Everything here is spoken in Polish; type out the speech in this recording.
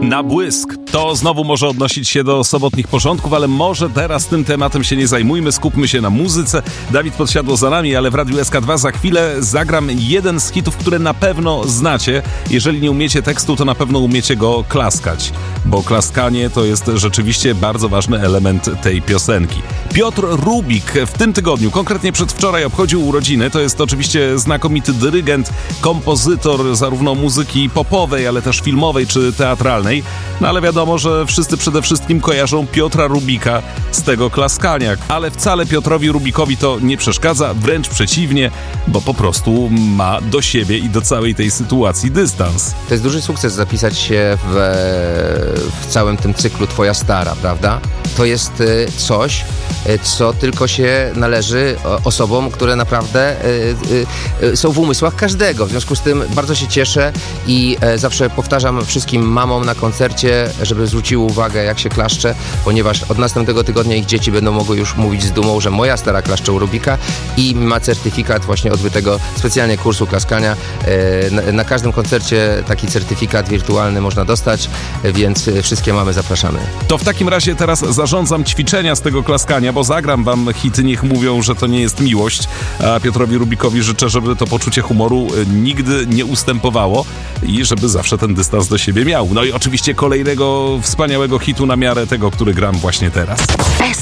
Na błysk. To znowu może odnosić się do sobotnich porządków, ale może teraz tym tematem się nie zajmujmy, skupmy się na muzyce. Dawid Podsiadło za nami, ale w Radiu SK2 za chwilę zagram jeden z hitów, które na pewno znacie. Jeżeli nie umiecie tekstu, to na pewno umiecie go klaskać, bo klaskanie to jest rzeczywiście bardzo ważny element tej piosenki. Piotr Rubik w tym tygodniu, konkretnie przedwczoraj, obchodził urodziny. To jest oczywiście znakomity dyrygent, kompozytor zarówno muzyki popowej, ale też filmowej czy teatralnej. No ale wiadomo, że wszyscy przede wszystkim kojarzą Piotra Rubika z tego klaskania. Ale wcale Piotrowi Rubikowi to nie przeszkadza, wręcz przeciwnie, bo po prostu ma do siebie i do całej tej sytuacji dystans. To jest duży sukces zapisać się w całym tym cyklu Twoja stara, prawda? To jest coś, co tylko się należy osobom, które naprawdę są w umysłach każdego. W związku z tym bardzo się cieszę i zawsze powtarzam wszystkim mamom na koncercie, żeby zwróciły uwagę, jak się klaszcze, ponieważ od następnego tygodnia ich dzieci będą mogły już mówić z dumą, że moja stara klaszcze u Rubika i ma certyfikat właśnie odbytego specjalnie kursu klaskania. Na każdym koncercie taki certyfikat wirtualny można dostać, więc wszystkie mamy zapraszamy. To w takim razie teraz zarządzam ćwiczenia z tego klaskania, bo zagram wam hity Niech mówią, że to nie jest miłość, a Piotrowi Rubikowi życzę, żeby to poczucie humoru nigdy nie ustępowało i żeby zawsze ten dystans do siebie miał. No i oczywiście kolejnego wspaniałego hitu na miarę tego, który gram właśnie teraz.